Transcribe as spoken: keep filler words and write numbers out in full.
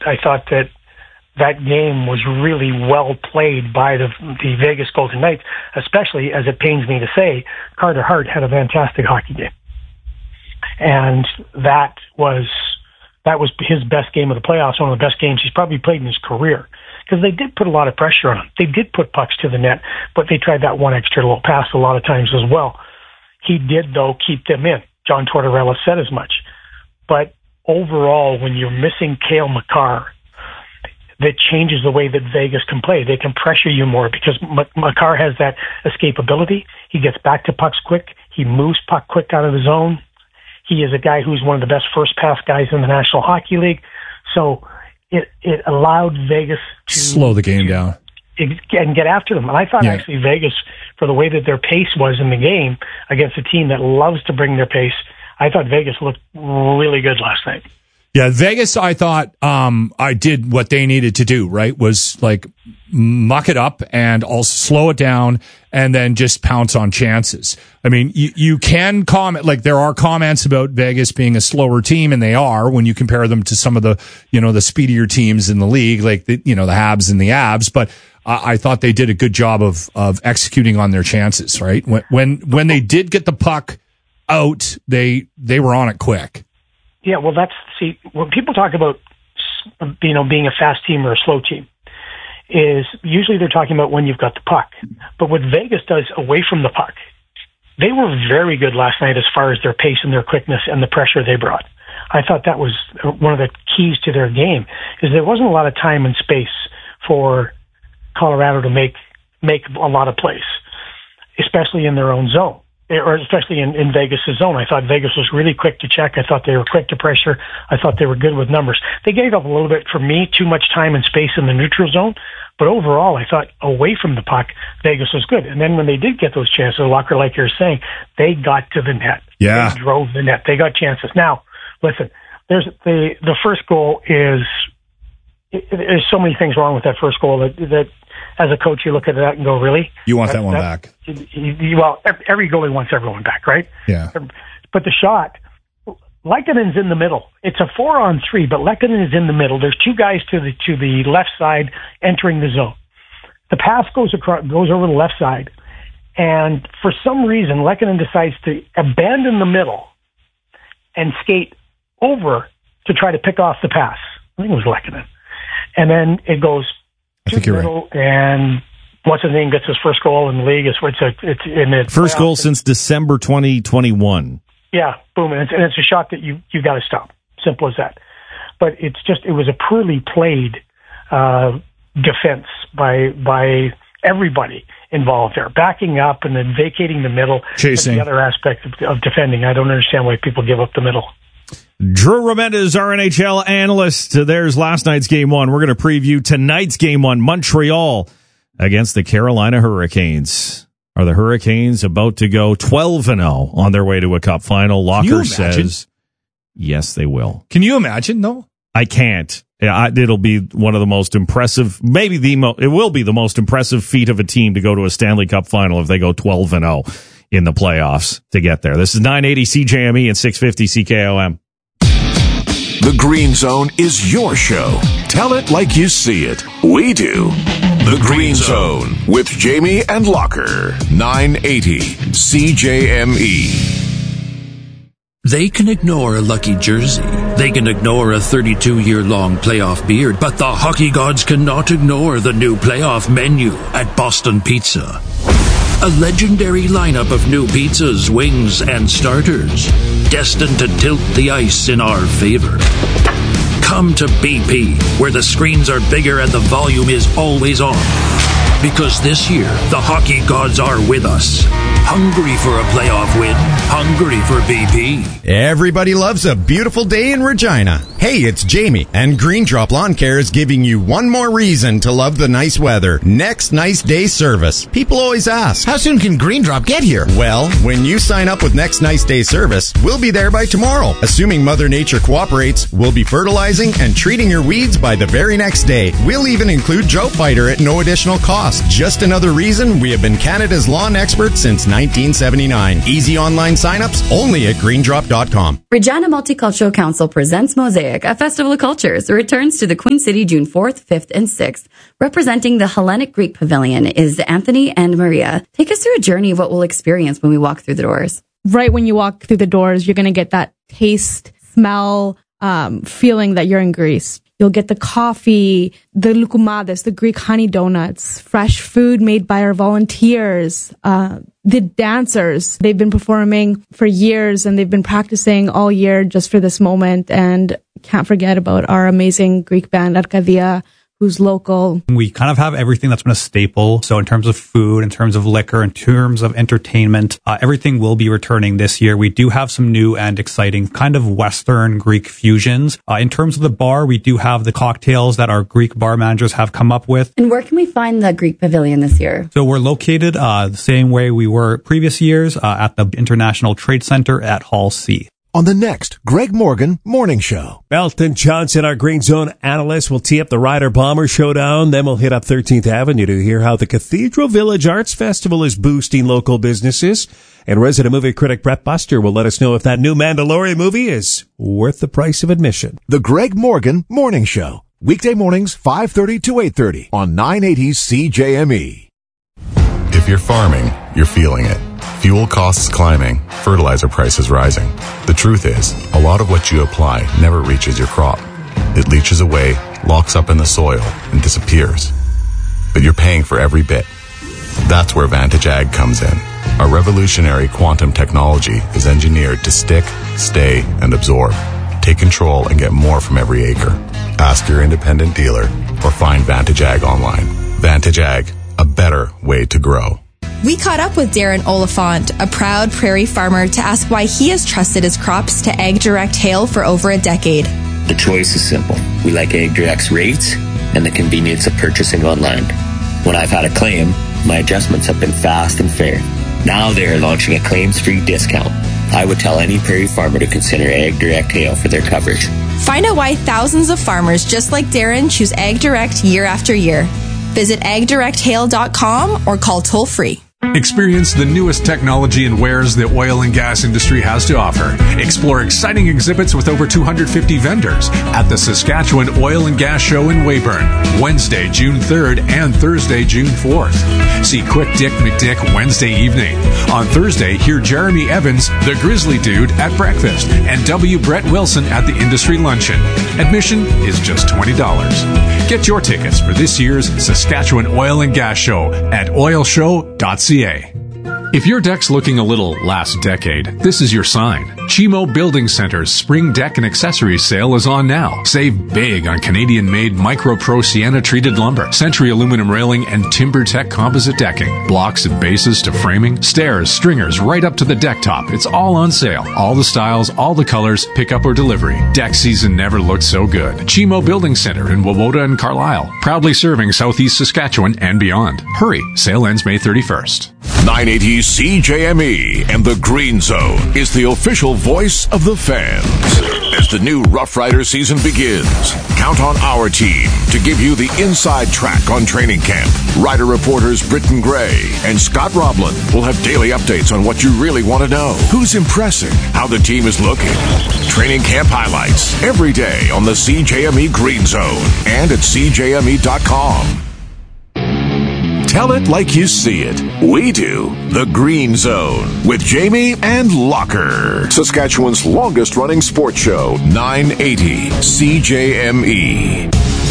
I thought that that game was really well played by the, the Vegas Golden Knights, especially, as it pains me to say, Carter Hart had a fantastic hockey game. And that was that was his best game of the playoffs, one of the best games he's probably played in his career. Because they did put a lot of pressure on him. They did put pucks to the net, but they tried that one extra little pass a lot of times as well. He did, though, keep them in. John Tortorella said as much. But overall, when you're missing Cale Makar, that changes the way that Vegas can play. They can pressure you more because Makar has that escapability. He gets back to pucks quick. He moves puck quick out of the zone. He is a guy who's one of the best first pass guys in the National Hockey League. So it it allowed Vegas to slow the game down and get after them. And I thought yeah. actually Vegas, for the way that their pace was in the game against a team that loves to bring their pace, I thought Vegas looked really good last night. Yeah, Vegas, I thought um, I did what they needed to do, right? Was like muck it up and also slow it down and then just pounce on chances. I mean, you, you can comment, like there are comments about Vegas being a slower team, and they are when you compare them to some of the, you know, the speedier teams in the league, like the, you know, the Habs and the Abs. But uh, I thought they did a good job of of executing on their chances, right? When when when they did get the puck out, they they were on it quick. Yeah, well, that's, see, when people talk about, you know, being a fast team or a slow team, is usually they're talking about when you've got the puck. But what Vegas does away from the puck, they were very good last night as far as their pace and their quickness and the pressure they brought. I thought that was one of the keys to their game, is there wasn't a lot of time and space for Colorado to make, make a lot of plays, especially in their own zone. Or especially in, in Vegas' zone. I thought Vegas was really quick to check. I thought they were quick to pressure. I thought they were good with numbers. They gave up a little bit, for me, too much time and space in the neutral zone. But overall, I thought away from the puck, Vegas was good. And then when they did get those chances, Locker, like you're saying, they got to the net. Yeah. They drove the net. They got chances. Now, listen, there's the the first goal is, it, there's so many things wrong with that first goal that, that as a coach, you look at that and go, really? You want that, that one that, back. You, you, well, every goalie wants everyone back, right? Yeah. But the shot, Lekkonen's in the middle. It's a four on three, but Lekkonen is in the middle. There's two guys to the to the left side entering the zone. The pass goes across, goes over the left side, and for some reason, Lekkonen decides to abandon the middle and skate over to try to pick off the pass. I think it was Lekkonen. And then it goes I think you're right. And what's his name gets his first goal in the league. It's it's a, it's in the first goal since December twenty twenty-one. Yeah, boom, and it's, and it's a shot that you you got to stop. Simple as that. But it's just it was a poorly played uh, defense by by everybody involved there, backing up and then vacating the middle. Chasing. The other aspect of, of defending. I don't understand why people give up the middle. Drew Remendez, our N H L analyst. There's last night's game one. We're going to preview tonight's game one, Montreal against the Carolina Hurricanes. Are the Hurricanes about to go twelve and oh on their way to a cup final? Locker says yes, they will. Can you imagine, though? I can't. Yeah, it'll be one of the most impressive, maybe the mo- it will be the most impressive feat of a team to go to a Stanley Cup final if they go twelve and oh in the playoffs to get there. This is nine eighty C J M E and six fifty C K O M. The Green Zone is your show. Tell it like you see it. We do. The Green Zone with Jamie and Locker. nine eighty C J M E. They can ignore a lucky jersey. They can ignore a thirty-two-year-long playoff beard. But the hockey gods cannot ignore the new playoff menu at Boston Pizza. A legendary lineup of new pizzas, wings, and starters, destined to tilt the ice in our favor. Come to B P, where the screens are bigger and the volume is always on. Because this year, the hockey gods are with us. Hungry for a playoff win. Hungry for B P. Everybody loves a beautiful day in Regina. Hey, it's Jamie, and Green Drop Lawn Care is giving you one more reason to love the nice weather. Next Nice Day Service. People always ask, how soon can Green Drop get here? Well, when you sign up with Next Nice Day Service, we'll be there by tomorrow. Assuming Mother Nature cooperates, we'll be fertilizing and treating your weeds by the very next day. We'll even include drought fighter at no additional cost. costs. Just another reason we have been Canada's lawn expert since nineteen seventy-nine. Easy online signups only at green drop dot com. Regina Multicultural Council presents Mosaic, a festival of cultures. It returns to the Queen City June fourth, fifth, and sixth. Representing the Hellenic Greek Pavilion is Anthony and Maria. Take us through a journey of what we'll experience when we walk through the doors. Right when you walk through the doors, you're going to get that taste, smell, um, feeling that you're in Greece. You'll get the coffee, the loukoumades, the Greek honey donuts, fresh food made by our volunteers, uh, the dancers. They've been performing for years and they've been practicing all year just for this moment. And can't forget about our amazing Greek band, Arcadia, who's local. We kind of have everything that's been a staple. So in terms of food, in terms of liquor, in terms of entertainment, uh, everything will be returning this year. We do have some new and exciting kind of Western Greek fusions. Uh, in terms of the bar, we do have the cocktails that our Greek bar managers have come up with. And where can we find the Greek Pavilion this year? So we're located uh, the same way we were previous years uh, at the International Trade Center at Hall C. On the next Greg Morgan Morning Show. Belton Johnson, our Green Zone analyst, will tee up the Rider Bomber Showdown. Then we'll hit up thirteenth Avenue to hear how the Cathedral Village Arts Festival is boosting local businesses. And resident movie critic Brett Buster will let us know if that new Mandalorian movie is worth the price of admission. The Greg Morgan Morning Show. Weekday mornings, five thirty to eight thirty on nine eighty C J M E. If you're farming, you're feeling it. Fuel costs climbing, fertilizer prices rising. The truth is, a lot of what you apply never reaches your crop. It leaches away, locks up in the soil, and disappears. But you're paying for every bit. That's where Vantage Ag comes in. Our revolutionary quantum technology is engineered to stick, stay, and absorb. Take control and get more from every acre. Ask your independent dealer or find Vantage Ag online. Vantage Ag, a better way to grow. We caught up with Darren Oliphant, a proud prairie farmer, to ask why he has trusted his crops to AgDirect Hail for over a decade. The choice is simple. We like AgDirect's rates and the convenience of purchasing online. When I've had a claim, my adjustments have been fast and fair. Now they are launching a claims-free discount. I would tell any prairie farmer to consider AgDirect Hail for their coverage. Find out why thousands of farmers just like Darren choose AgDirect year after year. Visit ag direct hail dot com or call toll-free. Experience the newest technology and wares the oil and gas industry has to offer. Explore exciting exhibits with over two hundred fifty vendors at the Saskatchewan Oil and Gas Show in Weyburn, Wednesday, June third and Thursday, June fourth. See Quick Dick McDick Wednesday evening. On Thursday, hear Jeremy Evans, the Grizzly Dude, at breakfast, and W. Brett Wilson at the industry luncheon. Admission is just twenty dollars. Get your tickets for this year's Saskatchewan Oil and Gas Show at oil show dot c a. If your deck's looking a little last decade, this is your sign. Chimo Building Center's Spring Deck and Accessories sale is on now. Save big on Canadian-made Micro Pro Sienna-treated lumber, Century aluminum railing, and TimberTech composite decking. Blocks and bases to framing, stairs, stringers, right up to the deck top. It's all on sale. All the styles, all the colors, pickup or delivery. Deck season never looked so good. Chimo Building Center in Wawota and Carlisle. Proudly serving Southeast Saskatchewan and beyond. Hurry, sale ends May thirty-first. nine eighty C J M E and the Green Zone is the official voice of the fans. As the new Rough Rider season begins, count on our team to give you the inside track on training camp. Rider reporters Britton Gray and Scott Roblin will have daily updates on what you really want to know. Who's impressing, how the team is looking. Training camp highlights every day on the C J M E Green Zone and at c j m e dot com. Tell it like you see it. We do. The Green Zone with Jamie and Locker. Saskatchewan's longest running sports show, nine eighty C J M E.